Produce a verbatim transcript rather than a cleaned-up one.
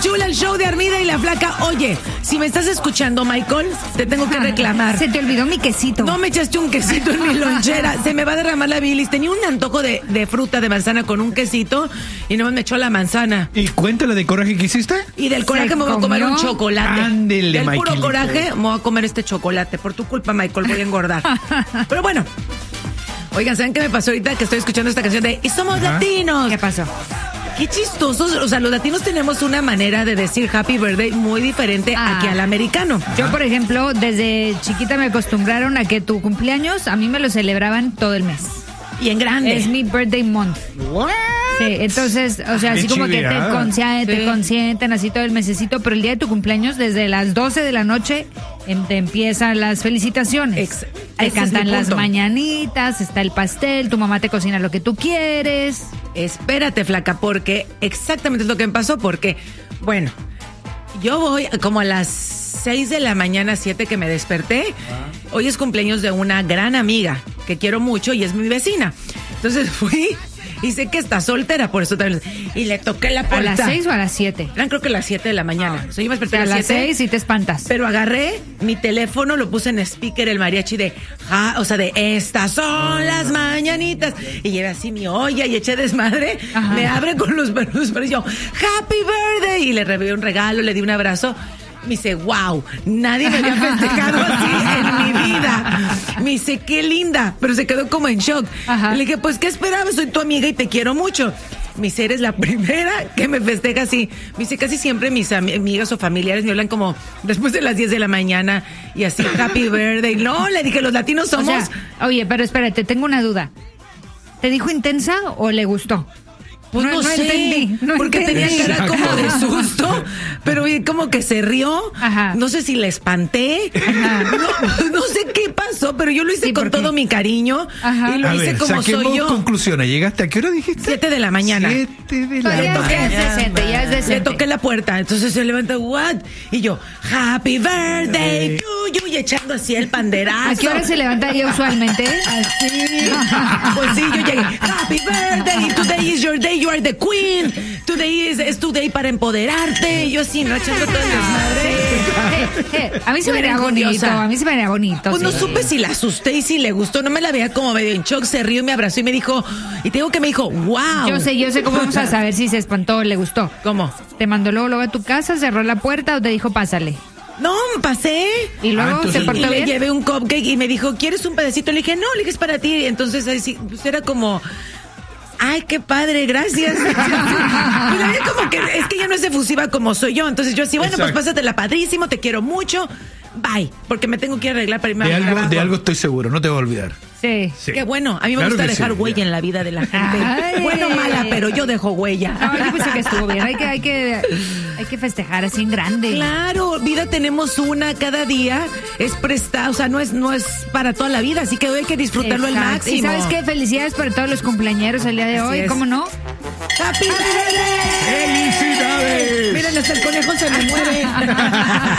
chula, el show de Armida y la Flaca. Oye, si me estás escuchando, Michael, te tengo que reclamar. Se te olvidó mi quesito. No me echaste un quesito en mi lonchera. Se me va a derramar la bilis. Tenía un antojo de, de fruta de manzana con un quesito y nomás me echó la manzana. ¿Y cuéntale de coraje que hiciste? Y del coraje me voy a comer un chocolate. Ándele, Del puro Michaelito. coraje me voy a comer este chocolate. Por tu culpa, Michael, voy a engordar. Pero bueno. Oigan, ¿saben qué me pasó ahorita que estoy escuchando esta canción de Y somos Ajá. latinos? ¿Qué pasó? Qué chistosos. O sea, los latinos tenemos una manera de decir Happy Birthday muy diferente Ah. aquí al americano. Yo, por ejemplo, desde chiquita me acostumbraron a que tu cumpleaños a mí me lo celebraban todo el mes. Y en grande. Es mi birthday month. What? Sí, entonces, o sea, Qué así como que te, chiviada. consia- te Sí. consienten así todo el mesecito, pero el día de tu cumpleaños, desde las doce de la noche, em- te empiezan las felicitaciones. Ex- te ese es cantan mi las punto. mañanitas, está el pastel, tu mamá te cocina lo que tú quieres. Espérate, Flaca, porque exactamente es lo que me pasó, porque, bueno, yo voy como a las seis de la mañana, siete que me desperté. Hoy es cumpleaños de una gran amiga que quiero mucho y es mi vecina. Entonces fui y sé que está soltera, por eso también. Y le toqué la ¿A puerta. las seis o a las siete? Eran creo que las siete de la mañana. O sea, yo me O desperté sea, a a las siete. seis y te espantas. Pero agarré mi teléfono, lo puse en speaker, el mariachi de, ja, o sea, de estas son las mañanitas. Y llevé así mi olla y eché desmadre. Ajá. Me abre con los perros, pero yo, Happy Birthday. Y le revelé un regalo, le di un abrazo. Me dice, wow, nadie me había festejado así en mi vida. Me dice, qué linda, pero se quedó como en shock. Ajá. Le dije, pues, ¿qué esperabas? Soy tu amiga y te quiero mucho. Me dice, eres la primera que me festeja así. Me dice, casi siempre mis ami- amigas o familiares me hablan como después de las diez de la mañana y así, Happy Birthday. No, le dije, los latinos O somos... sea, oye, pero espérate, tengo una duda. ¿Te dijo intensa o le gustó? Pues no, no sé, entendí, no porque entendí. tenía cara como de susto, pero oye, como que se rió. Ajá. No sé si la espanté. Ajá. No, no sé qué pasó, pero yo lo hice Sí, con porque- todo mi cariño Ajá. y lo A hice ver, como saquemos soy yo. conclusiones. ¿Llegaste a qué hora dijiste? Siete de la mañana. Siete de la No, ya, mañana. ya es decente, ya es Le decente. toqué la puerta, entonces se levanta, what? Y yo, Happy Birthday Eh. to you, y echando así el panderazo. ¿A qué hora se levanta ella usualmente? Así. Pues sí, yo llegué. Happy birthday, today is your day, you are the queen. Today is, es tu day para empoderarte. Y yo así, ¿no? Echando todo el desmadre. Eh, eh, a mí se me Muy vería bonito, orgullosa. a mí se me vería bonito. Pues no sí. supe si la asusté y si le gustó. No me la veía como medio en shock. Se rió y me abrazó y me dijo, y te digo que me dijo, wow. Yo sé, yo sé cómo vamos a saber si se espantó o le gustó. ¿Cómo? ¿Te mandó luego, luego a tu casa, cerró la puerta o te dijo pásale? No, pasé. Y luego Ah, entonces- se Y portó le bien. llevé un cupcake y me dijo, ¿quieres un pedacito? Le dije, no, le dije, es para ti. Entonces, así, pues era como, ay, qué padre, gracias. Pues era como que, es que ella no es efusiva como soy yo. Entonces yo así, bueno, Exacto. pues pásatela padrísimo, te quiero mucho. Bye, porque me tengo que arreglar para irme De al algo, trabajo. de algo estoy seguro, no te voy a olvidar. Sí. Sí. Qué bueno, a mí me Claro gusta que dejar sí, huella ya. en la vida de la gente. Ay. Bueno o mala, pero yo dejo huella. No, yo pensé que estuvo bien. Hay que, hay que, hay que festejar así en grande. Claro, vida tenemos una cada día, es prestada, o sea, no es, no es para toda la vida, así que hoy hay que disfrutarlo al Exacto. máximo. Y ¿sabes qué? Felicidades para todos los cumpleañeros el día de Así hoy, es. ¿cómo no? ¡Happy birthday! ¡Felicidades! Miren, hasta el conejo se me muere.